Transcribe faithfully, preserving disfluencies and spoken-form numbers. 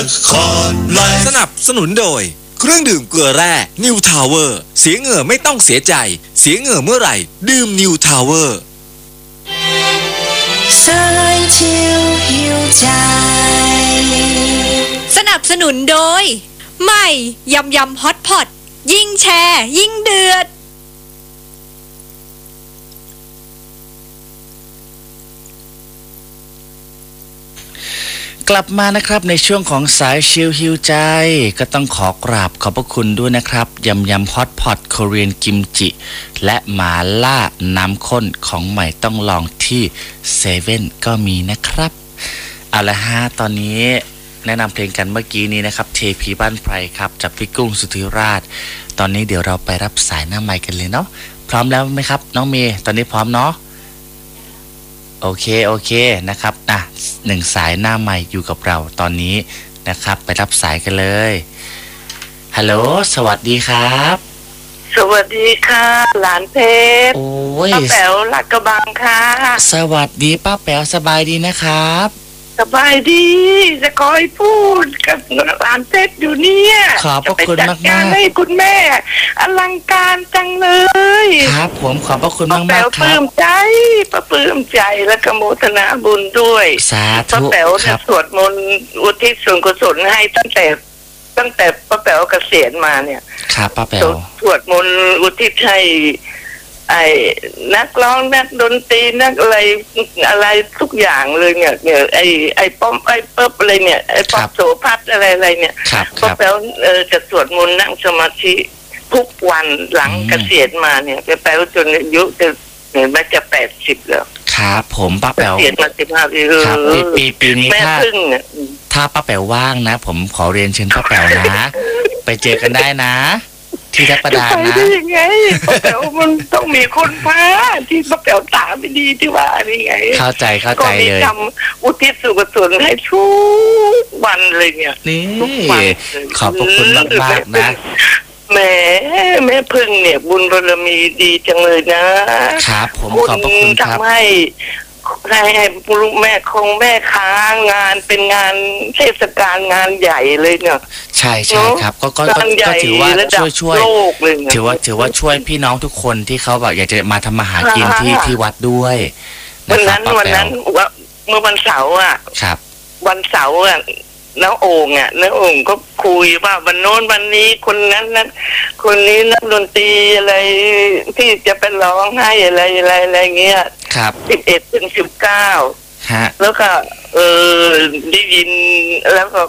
สนับสนุนโดยเครื่องดื่มเกลือแร่นิวทาวเวอร์เสียเหงื่อไม่ต้องเสียใจเสียเหงื่อเมื่อไหร่ดื่มนิวทาวเวอร์สนับสนุนโดยใหม่ยำยำฮอตพอตยิ่งแชร์ยิ่งเดือดกลับมานะครับในช่วงของสายชิลฮิวใจก็ต้องขอกราบขอบพระคุณด้วยนะครับยำยำฮอตพอตโคเรียนกิมจิและหมาล่าน้ำข้นของใหม่ต้องลองที่เซเว่นก็มีนะครับเอาละฮะตอนนี้แนะนำเพลงกันเมื่อกี้นี้นะครับเทพีบ้านไพรครับจากพี่กุ้งสุธิราชตอนนี้เดี๋ยวเราไปรับสายหน้าไมค์กันเลยเนาะพร้อมแล้วไหมครับน้องเมย์ตอนนี้พร้อมเนาะโอเคโอเคนะครับอ่ะหนึ่งสายหน้าใหม่อยู่กับเราตอนนี้นะครับไปรับสายกันเลยฮัลโหลสวัสดีครับสวัสดีค่ะหลานเพชรโอ้ยป้าแป๋วลาดกระบังค่ะสวัสดีป้าแป๋วสบายดีนะครับสบายดีจะคอยพูดกับหลานเพชรอยู่เนี่ยขอบพระคุณมากมากให้คุณแม่อลังการจังเลยครับผมขอบพระคุณมากมากครับป้าแป๋วปลื้มใจป้าปลื้มใจและกโมทนาบุญด้วยสาธุป้าแป๋วจะสวดมนต์อุทิศส่วนกุศลให้ตั้งแต่ตั้งแต่ป้าแป๋วเกษียณมาเนี่ยครับป้าแป๋วสวดมนต์อุทิศให้ไอ้นักร้องนักดนตรีนักอะไรอะไรทุกอย่างเลยเนี่ยเนี่ยไอ้ไอ้ป้อมไอ้เป๊บอะไรเนี่ยไอ้ป๊อปโสพัดอะไรอะไรเนี่ยก็แปลว่าเออจะสวดมนต์นั่งสมาธิทุกวันหลังเกษียณมาเนี่ยแปลว่าจนอายุจะเห็นไหมจะแปดสิบแล้วครับผมป้าแป๋วเกษียณมาสิบห้าปีครับปีปีนี้ถ้าถ้าป้าแป๋วว่างนะผมขอเรียนเชิญป้าแป๋วนะไปเจอกันได้นะที่ทับประดานะได้ยังไงป้าแป๋วมันต้องมีคนพาที่ป้าแป๋วตาไม่ดีที่ว่านี่ไงเข้าใจเข้าใจเลยก็มีทำอุทิศส่วนกุศลให้ทุกวันเลยเนี่ยนี่ขอบคุณมากมากนะแม่แม่พึ่งเนี่ยบุญบารมีดีจังเลยนะครับผมขอบคุณครับทำให้ให้ให้ลูกแม่คงแม่ค้างานเป็นงานเทศกาลงานใหญ่เลยเนี่ยใช่ใช่ครับก็ก็ก็ถือว่าช่วยช่วยถือว่าถือว่าช่วยพี่น้องทุกคนที่เขาแบบอยากจะมาทำมาหากินที่ที่วัดด้วยวันนั้นวันนั้นว่าเมื่อวันเสาร์อ่ะครับวันเสาร์อ่ะน้าโอ่งอ่ะน้าโอ่งก็คุยว่าวันโน้นวันนี้คนนั้นนั้นคนนี้นักดนตรีอะไรที่จะเป็นร้องให้อะไรอะไรอะไรเงี้ยครับสิบเอ็ดถึงสิบเก้าฮะแล้วก็เออได้ยินแล้วก็